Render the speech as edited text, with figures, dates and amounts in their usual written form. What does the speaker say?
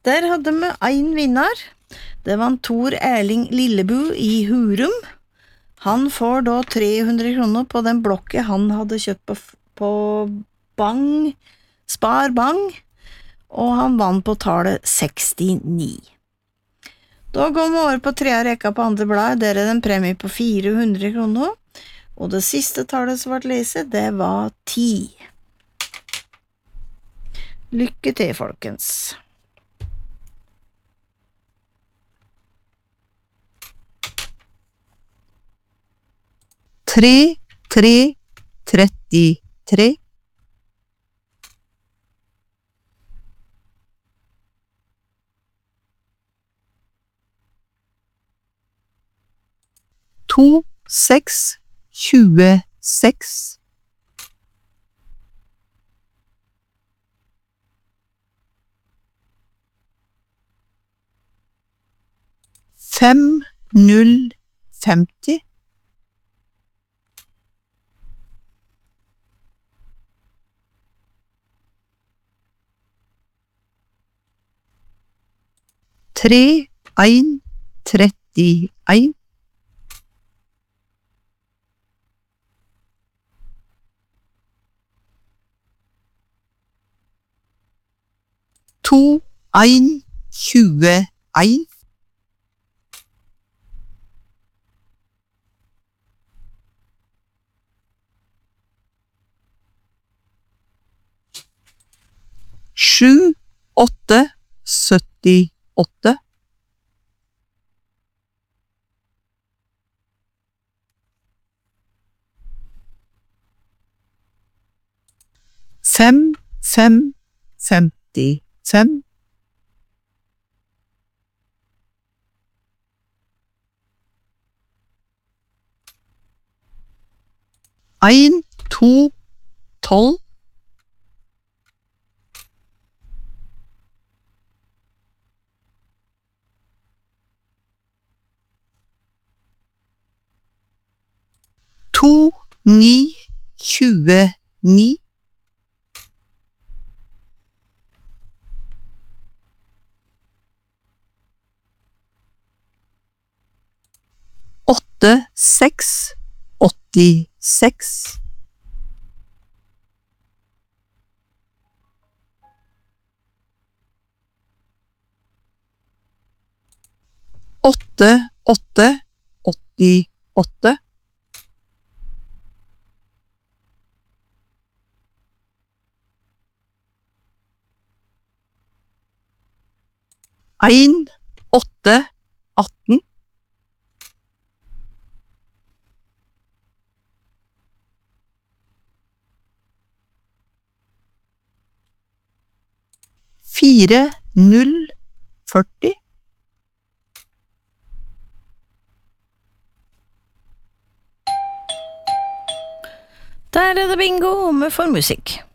Der hadde vi en vinner. Det var Tor Erling Lillebu i Hurum. Han får da 300 kroner på den blokket han hadde kjøpt på Bang, Spar Bang, og han vant på tallet 69. Da går vi over på tredje rekka på andre blad. Der det en premie på 400 kroner, og det siste tallet som ble lest, det var 10. Lykke til, folkens. 3, 3, 33. 2, 6, 26. 5, 0, 50. 3, 1, 31. 2, 1, 21. 7, 8, 78. 5, 5, 55. 1, 2, 12. 2, 9, 29. 8, 6, 86. 8, 8, 88. 1, 8, 18. 4, 0, 40. 'Der det bingo, vi får musikk.